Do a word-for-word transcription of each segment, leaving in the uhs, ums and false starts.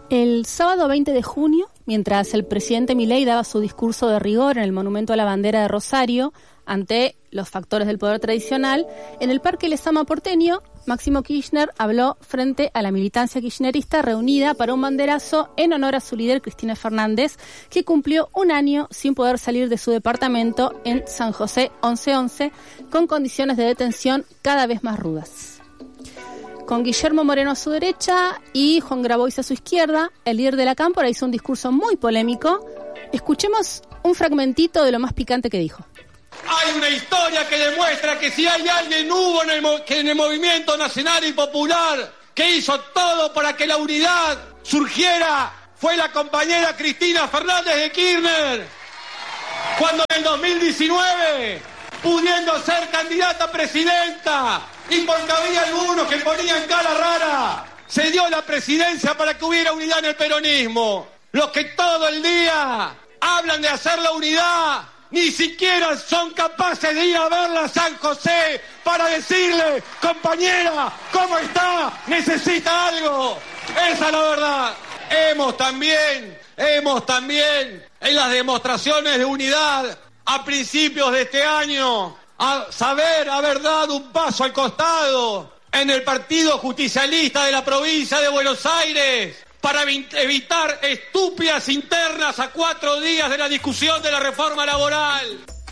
El sábado veinte de junio, mientras el presidente Milei daba su discurso de rigor en el Monumento a la Bandera de Rosario, ante los factores del poder tradicional, en el Parque Lezama porteño, Máximo Kirchner habló frente a la militancia kirchnerista reunida para un banderazo en honor a su líder Cristina Fernández, que cumplió un año sin poder salir de su departamento en San José once once, con condiciones de detención cada vez más rudas. Con Guillermo Moreno a su derecha y Juan Grabois a su izquierda, el líder de la Cámpora hizo un discurso muy polémico. Escuchemos un fragmentito de lo más picante que dijo. Hay una historia que demuestra que si hay alguien hubo en el, mo- que en el movimiento nacional y popular que hizo todo para que la unidad surgiera, fue la compañera Cristina Fernández de Kirchner. Cuando en el dos mil diecinueve, pudiendo ser candidata a presidenta, y porque había algunos que ponían cara rara, se dio la presidencia para que hubiera unidad en el peronismo. Los que todo el día hablan de hacer la unidad, ni siquiera son capaces de ir a verla a San José para decirle, compañera, ¿cómo está? ¿Necesita algo? Esa es la verdad. Hemos también, hemos también, en las demostraciones de unidad a principios de este año, a saber haber dado un paso al costado en el Partido Justicialista de la provincia de Buenos Aires para evitar estúpidas internas a cuatro días de la discusión de la reforma laboral.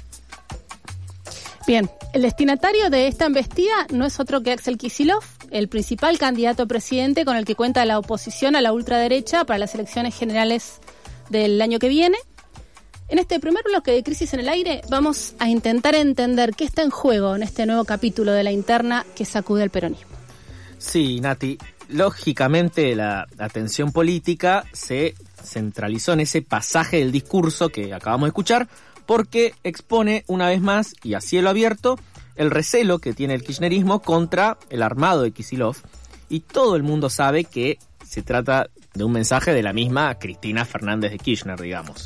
Bien, el destinatario de esta embestida no es otro que Axel Kicillof, el principal candidato a presidente con el que cuenta la oposición a la ultraderecha para las elecciones generales del año que viene. En este primer bloque de Crisis en el Aire vamos a intentar entender qué está en juego en este nuevo capítulo de la interna que sacude al peronismo. Sí, Nati, lógicamente la atención política se centralizó en ese pasaje del discurso que acabamos de escuchar porque expone una vez más y a cielo abierto el recelo que tiene el kirchnerismo contra el armado de Kicillof, y todo el mundo sabe que se trata de un mensaje de la misma Cristina Fernández de Kirchner, digamos.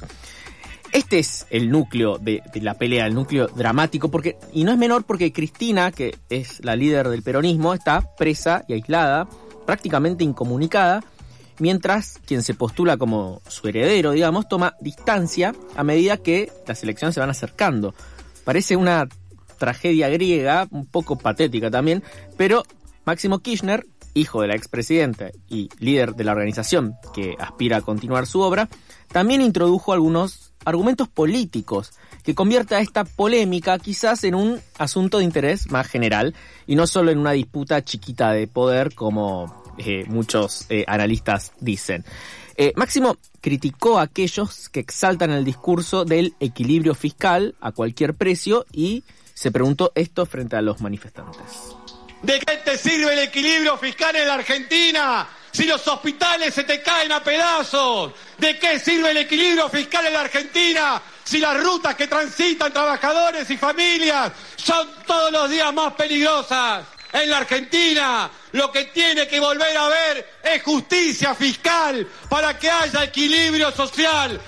Este es el núcleo de, de la pelea, el núcleo dramático, porque y no es menor porque Cristina, que es la líder del peronismo, está presa y aislada, prácticamente incomunicada, mientras quien se postula como su heredero, digamos, toma distancia a medida que las elecciones se van acercando. Parece una tragedia griega, un poco patética también, pero Máximo Kirchner, hijo de la expresidenta y líder de la organización que aspira a continuar su obra, también introdujo algunos argumentos políticos que convierte a esta polémica quizás en un asunto de interés más general y no solo en una disputa chiquita de poder como eh, muchos eh, analistas dicen. Eh, Máximo criticó a aquellos que exaltan el discurso del equilibrio fiscal a cualquier precio y se preguntó esto frente a los manifestantes. ¿De qué te sirve el equilibrio fiscal en la Argentina si los hospitales se te caen a pedazos? ¿De qué sirve el equilibrio fiscal en la Argentina si las rutas que transitan trabajadores y familias son todos los días más peligrosas? En la Argentina lo que tiene que volver a haber es justicia fiscal para que haya equilibrio social.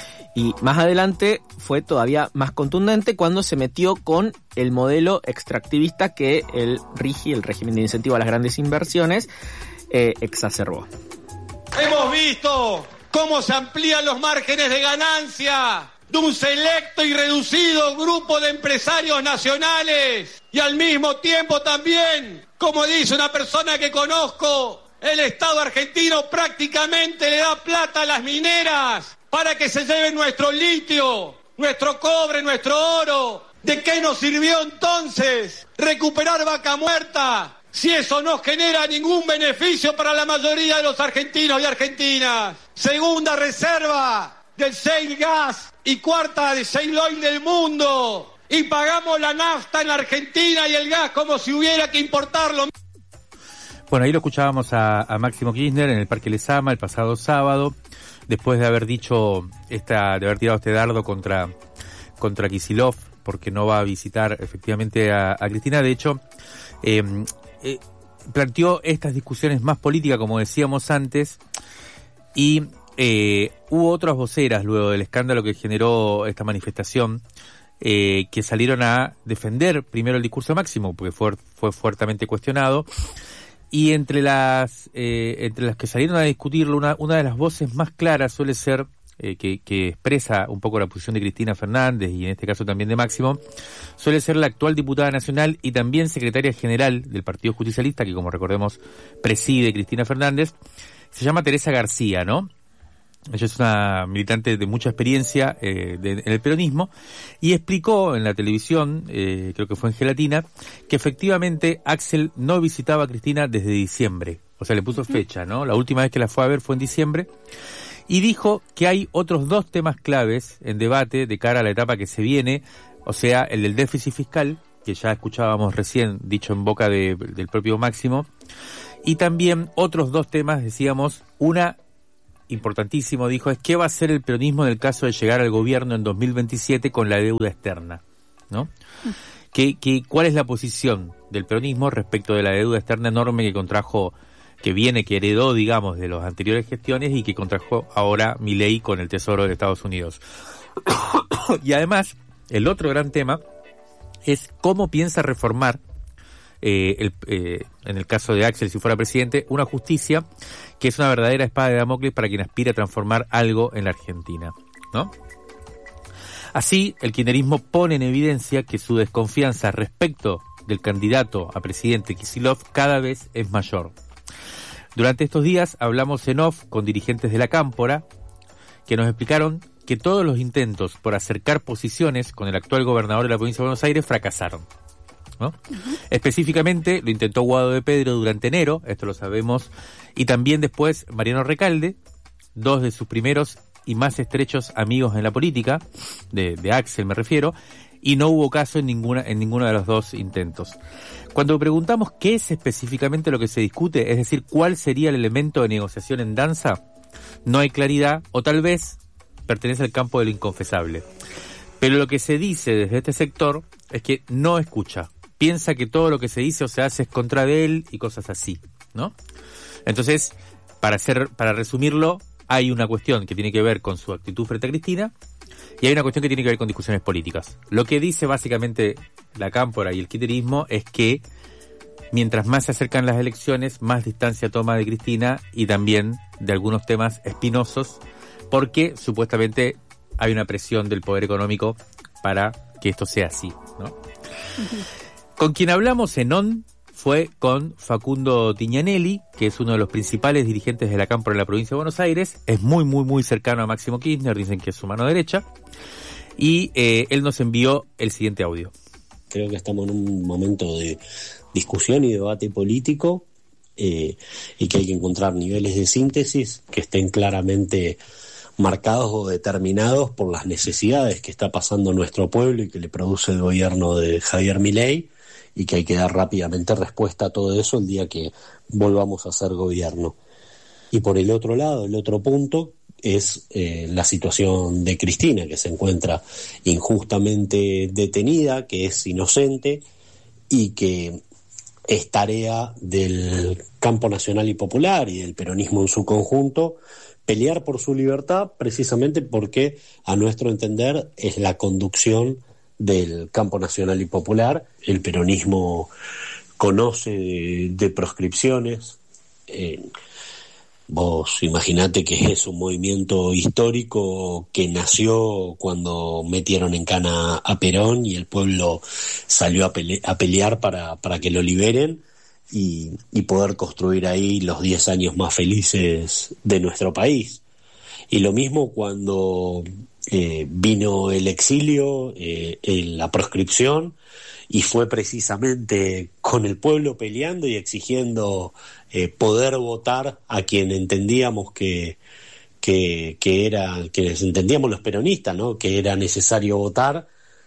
Y más adelante fue todavía más contundente cuando se metió con el modelo extractivista que el R I G I, el régimen de incentivo a las grandes inversiones, eh, exacerbó. Hemos visto cómo se amplían los márgenes de ganancia de un selecto y reducido grupo de empresarios nacionales y al mismo tiempo también, como dice una persona que conozco, el Estado argentino prácticamente le da plata a las mineras para que se lleven nuestro litio, nuestro cobre, nuestro oro. ¿De qué nos sirvió entonces recuperar Vaca Muerta si eso no genera ningún beneficio para la mayoría de los argentinos y argentinas? Segunda reserva del shale gas y cuarta de shale oil del mundo. Y pagamos la nafta en la Argentina y el gas como si hubiera que importarlo. Bueno, ahí lo escuchábamos a, a Máximo Kirchner en el Parque Lezama el pasado sábado, después de haber dicho esta, de haber tirado este dardo contra, contra Kicillof, porque no va a visitar efectivamente a, a Cristina. De hecho, eh, eh, planteó estas discusiones más políticas, como decíamos antes, y eh, hubo otras voceras luego del escándalo que generó esta manifestación, eh, que salieron a defender primero el discurso de Máximo, porque fue, fue fuertemente cuestionado, y entre las eh, entre las que salieron a discutirlo, una, una de las voces más claras suele ser, eh, que, que expresa un poco la posición de Cristina Fernández y en este caso también de Máximo, suele ser la actual diputada nacional y también secretaria general del Partido Justicialista, que como recordemos preside Cristina Fernández. Se llama Teresa García, ¿no? Ella es una militante de mucha experiencia eh, de, en el peronismo, y explicó en la televisión, eh, creo que fue en Gelatina, que efectivamente Axel no visitaba a Cristina desde diciembre. O sea, le puso fecha, ¿no? La última vez que la fue a ver fue en diciembre. Y dijo que hay otros dos temas claves en debate de cara a la etapa que se viene, o sea, el del déficit fiscal, que ya escuchábamos recién, dicho en boca de, del propio Máximo, y también otros dos temas, decíamos, una importantísimo, dijo, es qué va a hacer el peronismo en el caso de llegar al gobierno en dos mil veintisiete con la deuda externa, ¿no? ¿Qué, qué, ¿Cuál es la posición del peronismo respecto de la deuda externa enorme que contrajo, que viene, que heredó, digamos, de las anteriores gestiones y que contrajo ahora Milei con el Tesoro de Estados Unidos? Y además, el otro gran tema es cómo piensa reformar Eh, el, eh, en el caso de Axel, si fuera presidente, una justicia que es una verdadera espada de Damocles para quien aspira a transformar algo en la Argentina, ¿no? Así, el kirchnerismo pone en evidencia que su desconfianza respecto del candidato a presidente Kicillof cada vez es mayor. Durante estos días hablamos en off con dirigentes de la Cámpora que nos explicaron que todos los intentos por acercar posiciones con el actual gobernador de la provincia de Buenos Aires fracasaron, ¿no? Uh-huh. Específicamente lo intentó Guado de Pedro durante enero, esto lo sabemos, y también después Mariano Recalde, dos de sus primeros y más estrechos amigos en la política, de, de Axel me refiero, y no hubo caso en ninguna en ninguno de los dos intentos. Cuando preguntamos qué es específicamente lo que se discute, es decir, cuál sería el elemento de negociación en danza, no hay claridad, o tal vez pertenece al campo de lo inconfesable. Pero lo que se dice desde este sector es que no escucha, piensa que todo lo que se dice o se hace es contra de él y cosas así, ¿no? Entonces, para hacer, para resumirlo, hay una cuestión que tiene que ver con su actitud frente a Cristina y hay una cuestión que tiene que ver con discusiones políticas. Lo que dice básicamente la Cámpora y el kirchnerismo es que mientras más se acercan las elecciones, más distancia toma de Cristina y también de algunos temas espinosos, porque supuestamente hay una presión del poder económico para que esto sea así, ¿no? Uh-huh. Con quien hablamos en On fue con Facundo Tignanelli, que es uno de los principales dirigentes de la Cámpora en la provincia de Buenos Aires, es muy, muy, muy cercano a Máximo Kirchner, dicen que es su mano derecha, y eh, él nos envió el siguiente audio. Creo que estamos en un momento de discusión y debate político, eh, y que hay que encontrar niveles de síntesis que estén claramente marcados o determinados por las necesidades que está pasando nuestro pueblo y que le produce el gobierno de Javier Milei, y que hay que dar rápidamente respuesta a todo eso el día que volvamos a ser gobierno. Y por el otro lado, el otro punto es eh, la situación de Cristina, que se encuentra injustamente detenida, que es inocente y que es tarea del campo nacional y popular y del peronismo en su conjunto pelear por su libertad, precisamente porque, a nuestro entender, es la conducción del campo nacional y popular. El peronismo conoce de, de proscripciones. Eh, vos imaginate que es un movimiento histórico que nació cuando metieron en cana a Perón y el pueblo salió a, pele- a pelear para, para que lo liberen y, y poder construir ahí los diez años más felices de nuestro país. Y lo mismo cuando Eh, vino el exilio, eh, en la proscripción, y fue precisamente con el pueblo peleando y exigiendo eh, poder votar a quien entendíamos que, que, que era, que entendíamos los peronistas, ¿no? Que era necesario votar,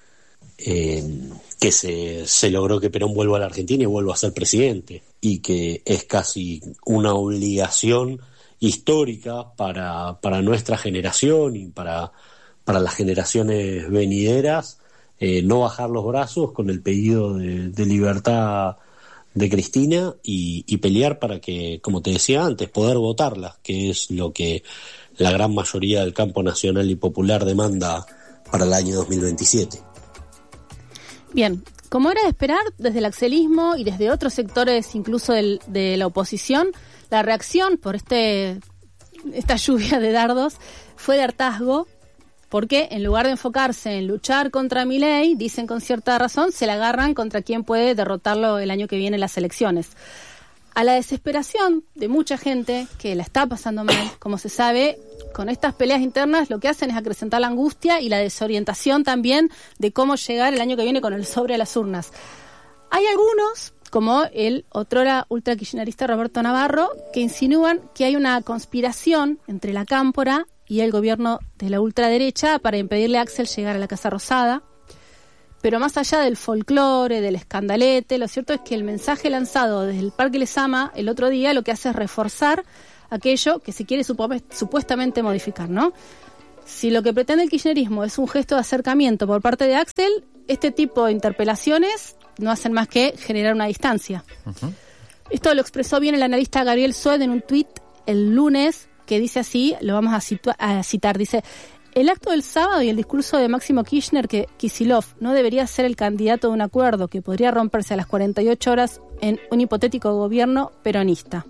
eh, que se, se logró que Perón vuelva a la Argentina y vuelva a ser presidente, y que es casi una obligación histórica para, para nuestra generación y para para las generaciones venideras, eh, no bajar los brazos con el pedido de, de libertad de Cristina y, y pelear para que, como te decía antes, poder votarla, que es lo que la gran mayoría del campo nacional y popular demanda para el año dos mil veintisiete. Bien, Como era de esperar, desde el axelismo y desde otros sectores, incluso del, de la oposición, la reacción por este esta lluvia de dardos fue de hartazgo, porque en lugar de enfocarse en luchar contra Milei, dicen con cierta razón, se la agarran contra quien puede derrotarlo el año que viene en las elecciones. A la desesperación de mucha gente que la está pasando mal, como se sabe, con estas peleas internas lo que hacen es acrecentar la angustia y la desorientación también de cómo llegar el año que viene con el sobre a las urnas. Hay algunos, como el otrora ultra kirchnerista Roberto Navarro, que insinúan que hay una conspiración entre la Cámpora y el gobierno de la ultraderecha para impedirle a Axel llegar a la Casa Rosada. Pero más allá del folclore, del escandalete, lo cierto es que el mensaje lanzado desde el Parque Lezama el otro día lo que hace es reforzar aquello que se quiere supo- supuestamente modificar, ¿no? Si lo que pretende el kirchnerismo es un gesto de acercamiento por parte de Axel, este tipo de interpelaciones no hacen más que generar una distancia. Uh-huh. Esto lo expresó bien el analista Gabriel Sued en un tuit el lunes, que dice así, lo vamos a, situa- a citar, dice: el acto del sábado y el discurso de Máximo Kirchner que Kicillof no debería ser el candidato de un acuerdo que podría romperse a las cuarenta y ocho horas en un hipotético gobierno peronista.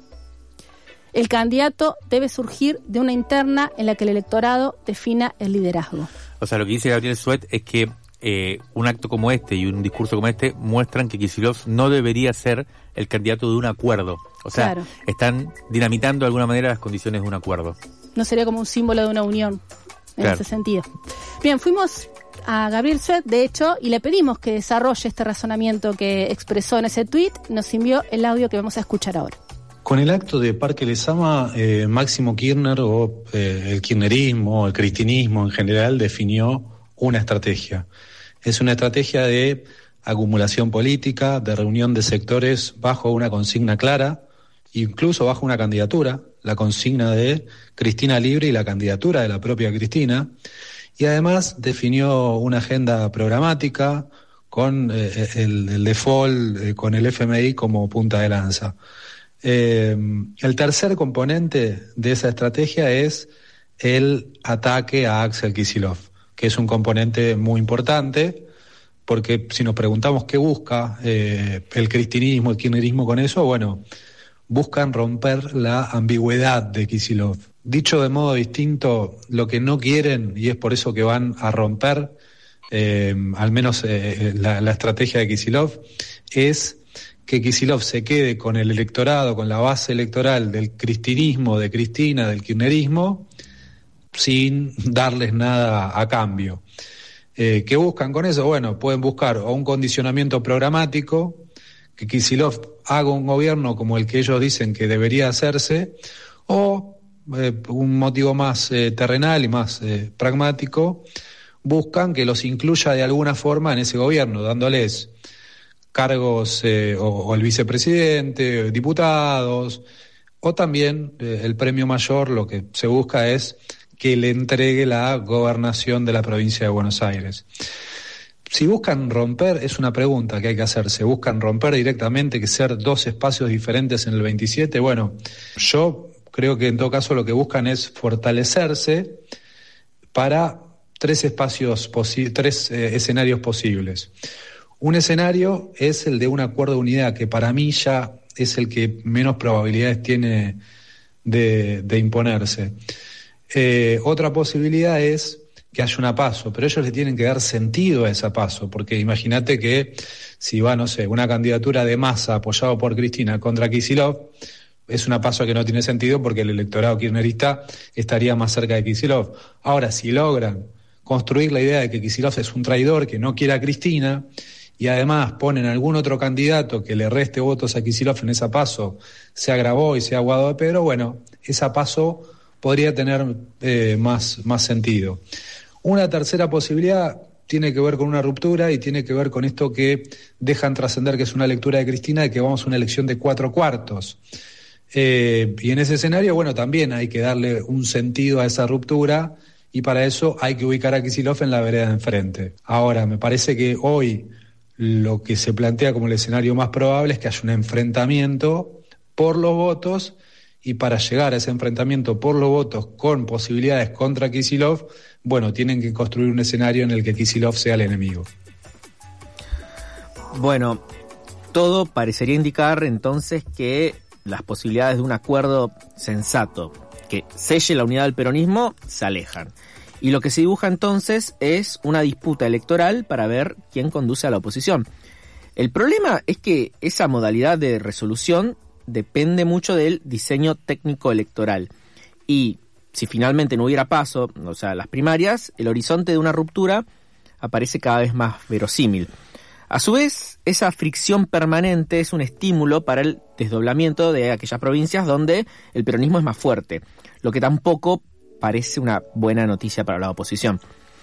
El candidato debe surgir de una interna en la que el electorado defina el liderazgo. O sea, lo que dice Gabriel Suet es que eh, un acto como este y un discurso como este muestran que Kicillof no debería ser el candidato de un acuerdo. O sea, claro, están dinamitando de alguna manera las condiciones de un acuerdo. No sería como un símbolo de una unión. En claro. ese sentido. Bien, fuimos a Gabriel Suet, de hecho, y le pedimos que desarrolle este razonamiento que expresó en ese tuit. Nos envió el audio que vamos a escuchar ahora. Con el acto de Parque Lezama, eh, Máximo Kirchner o eh, el kirchnerismo, el cristinismo en general, definió una estrategia. Es una estrategia de acumulación política, de reunión de sectores bajo una consigna clara, incluso bajo una candidatura, la consigna de Cristina Libre y la candidatura de la propia Cristina, y además definió una agenda programática con eh, el, el default, eh, con el F M I como punta de lanza. Eh, el tercer componente de esa estrategia es el ataque a Axel Kicillof, que es un componente muy importante, porque si nos preguntamos qué busca eh, el cristinismo, el kirchnerismo con eso, bueno, buscan romper la ambigüedad de Kicillof. Dicho de modo distinto, lo que no quieren, y es por eso que van a romper eh, al menos eh, la, la estrategia de Kicillof, es que Kicillof se quede con el electorado, con la base electoral del cristinismo, de Cristina, del kirchnerismo, sin darles nada a cambio. Eh, ¿Qué buscan con eso? Bueno, pueden buscar o un condicionamiento programático, que Kicillof haga un gobierno como el que ellos dicen que debería hacerse, o eh, un motivo más eh, terrenal y más eh, pragmático, buscan que los incluya de alguna forma en ese gobierno, dándoles cargos eh, o, o el vicepresidente, diputados, o también eh, el premio mayor, lo que se busca es que le entregue la gobernación de la provincia de Buenos Aires. Si buscan romper, es una pregunta que hay que hacerse, buscan romper directamente, que ser dos espacios diferentes en el veintisiete, bueno, yo creo que en todo caso lo que buscan es fortalecerse para tres espacios, posi- tres eh, escenarios posibles. Un escenario es el de un acuerdo de unidad, que para mí ya es el que menos probabilidades tiene de, de imponerse. Eh, otra posibilidad es que haya una PASO, pero ellos le tienen que dar sentido a esa PASO, porque imagínate que si va, no sé, una candidatura de Massa apoyado por Cristina contra Kicillof, es una PASO que no tiene sentido porque el electorado kirchnerista estaría más cerca de Kicillof. Ahora, si logran construir la idea de que Kicillof es un traidor, que no quiere a Cristina, y además ponen algún otro candidato que le reste votos a Kicillof en esa PASO, sea Grabois, sea Guado de Pedro, bueno, esa PASO podría tener eh, más, más sentido. Una tercera posibilidad tiene que ver con una ruptura y tiene que ver con esto que dejan trascender, que es una lectura de Cristina, de que vamos a una elección de cuatro cuartos. Eh, y en ese escenario, bueno, también hay que darle un sentido a esa ruptura y para eso hay que ubicar a Kicillof en la vereda de enfrente. Ahora, me parece que hoy lo que se plantea como el escenario más probable es que haya un enfrentamiento por los votos, y para llegar a ese enfrentamiento por los votos con posibilidades contra Kicillof, bueno, tienen que construir un escenario en el que Kicillof sea el enemigo. Bueno, todo parecería indicar entonces que las posibilidades de un acuerdo sensato que selle la unidad del peronismo se alejan. Y lo que se dibuja entonces es una disputa electoral para ver quién conduce a la oposición. El problema es que esa modalidad de resolución depende mucho del diseño técnico electoral. Y si finalmente no hubiera paso, o sea, las primarias, el horizonte de una ruptura aparece cada vez más verosímil. A su vez, esa fricción permanente es un estímulo para el desdoblamiento de aquellas provincias donde el peronismo es más fuerte, lo que tampoco parece una buena noticia para la oposición.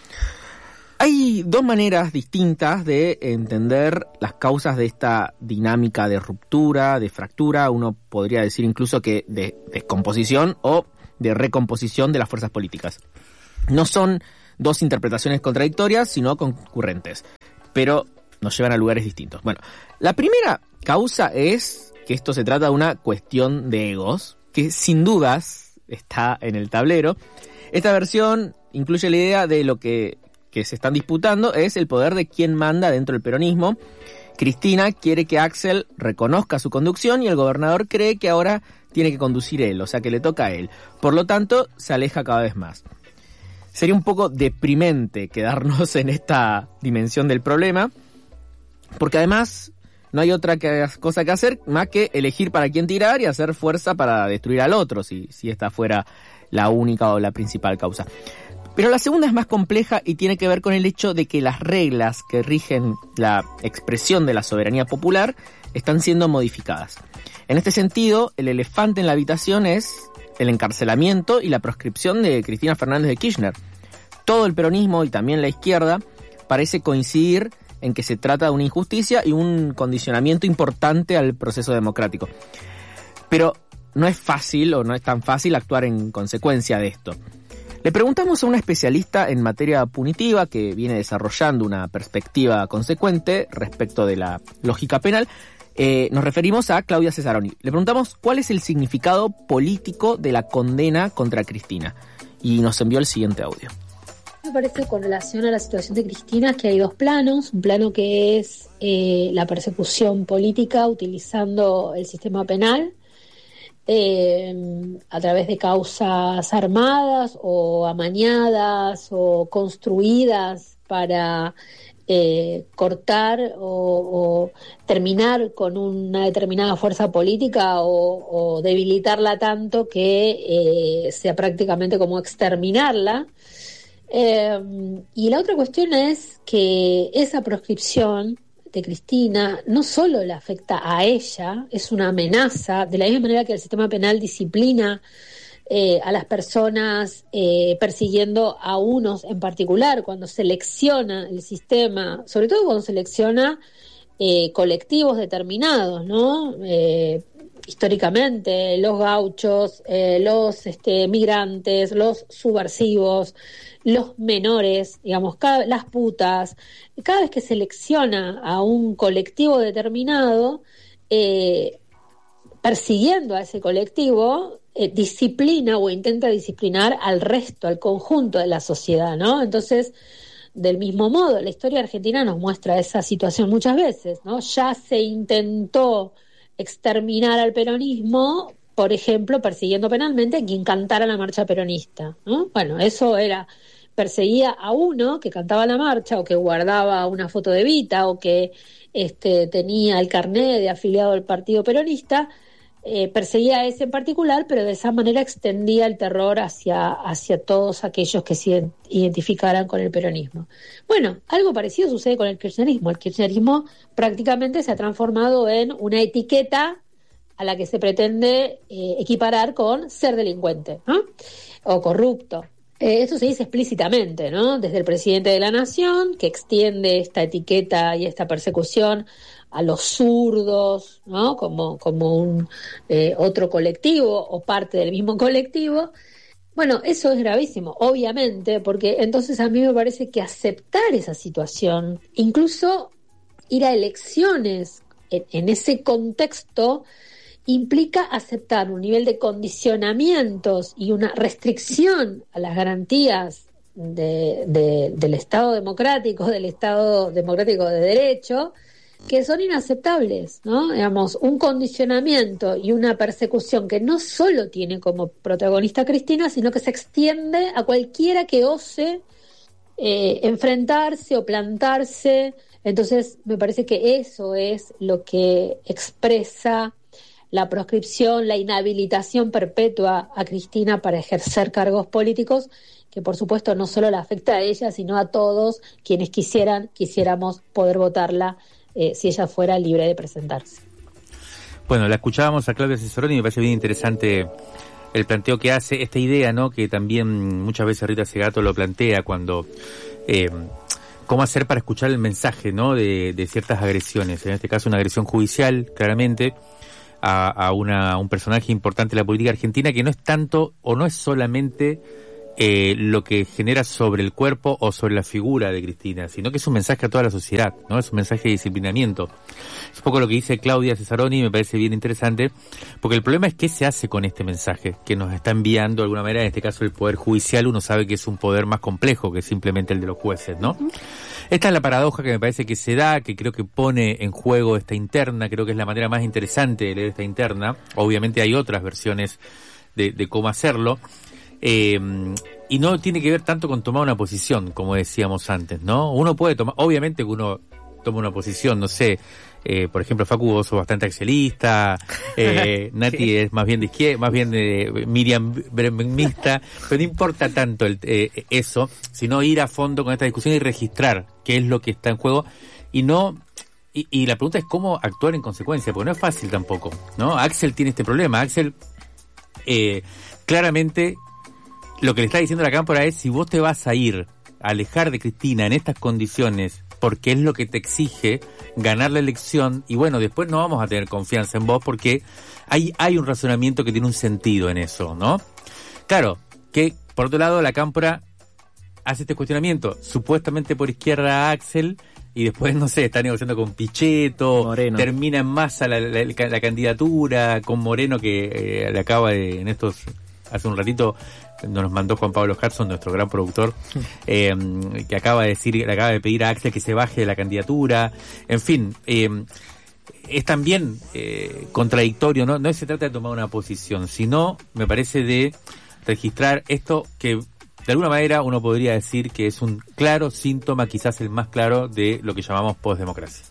Hay dos maneras distintas de entender las causas de esta dinámica de ruptura, de fractura, uno podría decir incluso que de descomposición o de recomposición de las fuerzas políticas. No son dos interpretaciones contradictorias, sino concurrentes, pero nos llevan a lugares distintos. Bueno, la primera causa es que esto se trata de una cuestión de egos, que sin dudas está en el tablero. Esta versión incluye la idea de lo que, que se están disputando es el poder de quién manda dentro del peronismo. Cristina quiere que Axel reconozca su conducción y el gobernador cree que ahora tiene que conducir él, o sea que le toca a él. Por lo tanto, se aleja cada vez más. Sería un poco deprimente quedarnos en esta dimensión del problema, porque además no hay otra que, cosa que hacer más que elegir para quién tirar y hacer fuerza para destruir al otro, si, si esta fuera la única o la principal causa. Pero la segunda es más compleja y tiene que ver con el hecho de que las reglas que rigen la expresión de la soberanía popular están siendo modificadas. En este sentido, el elefante en la habitación es el encarcelamiento y la proscripción de Cristina Fernández de Kirchner. Todo el peronismo y también la izquierda parece coincidir en que se trata de una injusticia y un condicionamiento importante al proceso democrático. Pero no es fácil o no es tan fácil actuar en consecuencia de esto. Le preguntamos a una especialista en materia punitiva que viene desarrollando una perspectiva consecuente respecto de la lógica penal. Eh, nos referimos a Claudia Cesaroni. Le preguntamos cuál es el significado político de la condena contra Cristina y nos envió el siguiente audio. Me parece con relación a la situación de Cristina que hay dos planos, un plano que es eh, la persecución política utilizando el sistema penal eh, a través de causas armadas o amañadas o construidas para eh, cortar o, o terminar con una determinada fuerza política o, o debilitarla tanto que eh, sea prácticamente como exterminarla. Eh, y la otra cuestión es que esa proscripción de Cristina no solo le afecta a ella, es una amenaza, de la misma manera que el sistema penal disciplina eh, a las personas eh, persiguiendo a unos en particular, cuando selecciona el sistema, sobre todo cuando selecciona eh, colectivos determinados, ¿no? Eh, históricamente, los gauchos, eh, los este, migrantes, los subversivos, los menores, digamos, cada, las putas, cada vez que selecciona a un colectivo determinado, eh, persiguiendo a ese colectivo, eh, disciplina o intenta disciplinar al resto, al conjunto de la sociedad, ¿no? Entonces, del mismo modo, la historia argentina nos muestra esa situación muchas veces, ¿no? Ya se intentó exterminar al peronismo, por ejemplo, persiguiendo penalmente a quien cantara la marcha peronista, ¿no? Bueno, eso era, perseguía a uno que cantaba la marcha o que guardaba una foto de Evita o que este, tenía el carné de afiliado al partido peronista, eh, perseguía a ese en particular, pero de esa manera extendía el terror hacia, hacia todos aquellos que se identificaran con el peronismo. Bueno, algo parecido sucede con el kirchnerismo. El kirchnerismo prácticamente se ha transformado en una etiqueta a la que se pretende eh, equiparar con ser delincuente, ¿no? O corrupto. Eh, esto se dice explícitamente, ¿no? Desde el presidente de la Nación, que extiende esta etiqueta y esta persecución a los zurdos, ¿no? Como, como un eh, otro colectivo o parte del mismo colectivo. Bueno, eso es gravísimo, obviamente, porque entonces a mí me parece que aceptar esa situación, incluso ir a elecciones en, en ese contexto, implica aceptar un nivel de condicionamientos y una restricción a las garantías de, de, del Estado democrático, del Estado democrático de derecho, que son inaceptables, ¿no? Digamos, un condicionamiento y una persecución que no solo tiene como protagonista a Cristina, sino que se extiende a cualquiera que ose eh, enfrentarse o plantarse. Entonces, me parece que eso es lo que expresa la proscripción, la inhabilitación perpetua a Cristina para ejercer cargos políticos, que por supuesto no solo la afecta a ella, sino a todos quienes quisieran, quisiéramos poder votarla eh, si ella fuera libre de presentarse. Bueno, la escuchábamos a Claudia Cesaroni y me parece bien interesante el planteo que hace, esta idea, ¿no?, que también muchas veces Rita Segato lo plantea cuando... Eh, cómo hacer para escuchar el mensaje, ¿no?, de, de ciertas agresiones, en este caso una agresión judicial, claramente, a, a, una, a un personaje importante de la política argentina, que no es tanto o no es solamente eh, lo que genera sobre el cuerpo o sobre la figura de Cristina, sino que es un mensaje a toda la sociedad, ¿no? Es un mensaje de disciplinamiento. Es un poco lo que dice Claudia Cesaroni y me parece bien interesante, porque el problema es qué se hace con este mensaje que nos está enviando de alguna manera, en este caso el Poder Judicial. Uno sabe que es un poder más complejo que simplemente el de los jueces, ¿no? Esta es la paradoja que me parece que se da, que creo que pone en juego esta interna, creo que es la manera más interesante de leer esta interna. Obviamente hay otras versiones de, de cómo hacerlo, eh, y no tiene que ver tanto con tomar una posición, como decíamos antes, ¿no? Uno puede tomar, obviamente que uno toma una posición, no sé, eh, por ejemplo, Facu, vos sos bastante axelista, eh, Nati sí. es más bien de izquierda, más bien de Miriam bremista, pero no importa tanto el, eh, eso, sino ir a fondo con esta discusión y registrar qué es lo que está en juego, y no, y, y la pregunta es cómo actuar en consecuencia, porque no es fácil tampoco, ¿no? Axel tiene este problema, Axel, eh, claramente, lo que le está diciendo la cámpora es, si vos te vas a ir a alejar de Cristina en estas condiciones, porque es lo que te exige ganar la elección, y bueno, después no vamos a tener confianza en vos, porque hay, hay un razonamiento que tiene un sentido en eso, ¿no? Claro, que por otro lado la cámpora hace este cuestionamiento, supuestamente por izquierda a Axel, y después, no sé, está negociando con Pichetto, Moreno. Termina en masa la, la, la, la candidatura, con Moreno, que eh, le acaba de, en estos, hace un ratito, nos mandó Juan Pablo Hudson, nuestro gran productor, eh, que acaba de decir, le acaba de pedir a Axel que se baje de la candidatura. En fin, eh, es también eh, contradictorio, ¿no? No se trata de tomar una posición, sino, me parece, de registrar esto que, de alguna manera, uno podría decir que es un claro síntoma, quizás el más claro, de lo que llamamos posdemocracia.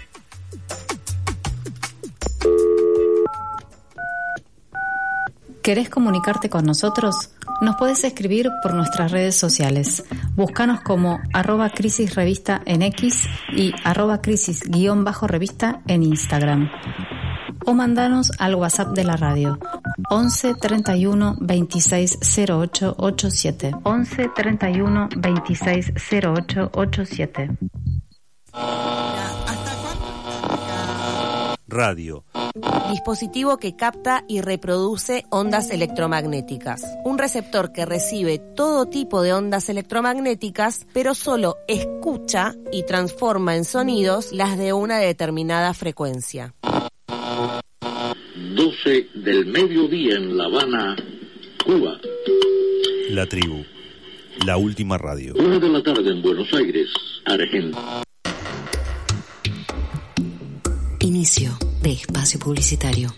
¿Querés comunicarte con nosotros? Nos podés escribir por nuestras redes sociales. Búscanos como arroba crisis revista en X y arroba crisis guión bajo revista en Instagram. O mandanos al WhatsApp de la radio once treinta y uno veintiséis cero ocho ochenta y siete. once treinta y uno veintiséis cero ocho ochenta y siete. Radio. Dispositivo que capta y reproduce ondas electromagnéticas. Un receptor que recibe todo tipo de ondas electromagnéticas, pero solo escucha y transforma en sonidos las de una determinada frecuencia. doce del mediodía en La Habana, Cuba. La Tribu, la última radio. una de la tarde en Buenos Aires, Argentina. Inicio de espacio publicitario.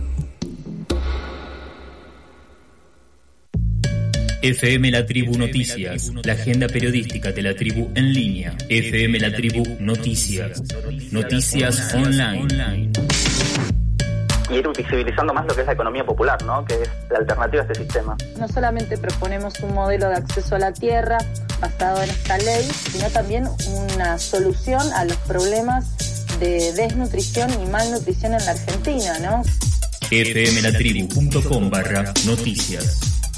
F M La Tribu Noticias, la agenda periodística de la tribu en línea. F M La Tribu Noticias, noticias online. Y ir visibilizando más lo que es la economía popular, ¿no?, que es la alternativa a este sistema. No solamente proponemos un modelo de acceso a la tierra basado en esta ley, sino también una solución a los problemas de desnutrición y malnutrición en la Argentina, ¿no? fmlatribu.com barra noticias.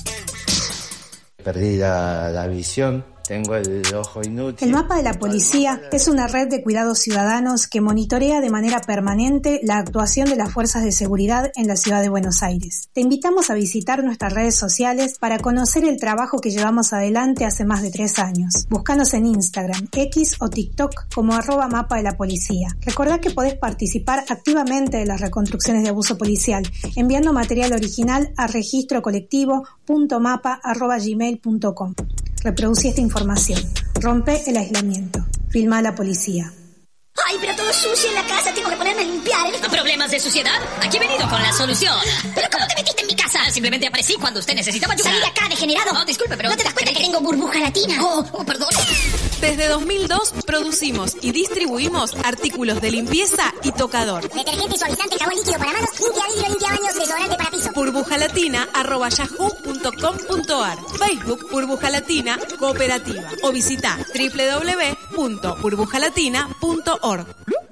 Perdí la, la visión. Tengo el ojo inútil. El Mapa de la Policía es una red de cuidados ciudadanos que monitorea de manera permanente la actuación de las fuerzas de seguridad en la ciudad de Buenos Aires. Te invitamos a visitar nuestras redes sociales para conocer el trabajo que llevamos adelante hace más de tres años. Búscanos en Instagram, X o TikTok como arroba Mapa de la Policía. Recordá que podés participar activamente de las reconstrucciones de abuso policial enviando material original a registro colectivo punto mapa arroba gmail punto com. Reproducí esta información. Rompe el aislamiento. Filma a la policía. ¡Ay, pero todo sucio en la casa, tengo que ponerme a limpiar. ¿Problemas de suciedad? Aquí he venido con la solución. ¿Pero cómo te metiste en mi casa? Simplemente aparecí cuando usted necesitaba ayuda. Salí de acá, degenerado. No, disculpe, pero... ¿No te das cuenta que tengo burbuja latina? Oh, oh, perdón. Desde dos mil dos producimos y distribuimos artículos de limpieza y tocador. Detergente, suavizante, jabón líquido para manos, limpia vidrio, limpia baños, desodorante para piso. burbujalatina arroba yahoo punto com punto ar. Facebook Burbuja Latina Cooperativa. O visita doble u doble u doble u punto burbujalatina punto org.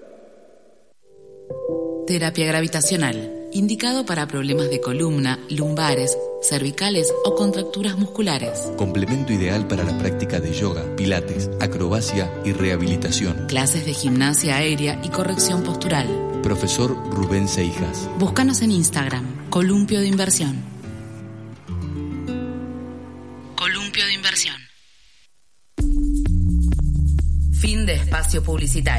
Terapia gravitacional. Indicado para problemas de columna, lumbares, cervicales o contracturas musculares. Complemento ideal para la práctica de yoga, pilates, acrobacia y rehabilitación. Clases de gimnasia aérea y corrección postural. Profesor Rubén Seijas. Búscanos en Instagram, Columpio de Inversión. Columpio de Inversión. Fin de espacio publicitario.